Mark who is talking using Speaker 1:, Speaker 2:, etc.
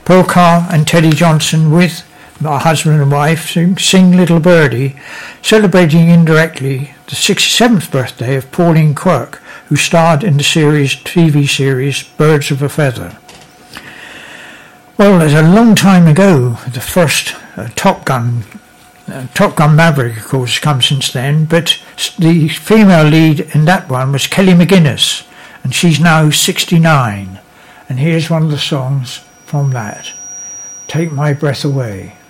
Speaker 1: Paul Carr and Teddy Johnson with my husband and wife sing Little Birdie, celebrating indirectly the 67th birthday of Pauline Quirk, who starred in the TV series Birds of a Feather. Well, there's a long time ago, the first Top Gun Maverick, of course, come since then, but the female lead in that one was Kelly McGuinness, and she's now 69. And here's one of the songs from that, Take My Breath Away.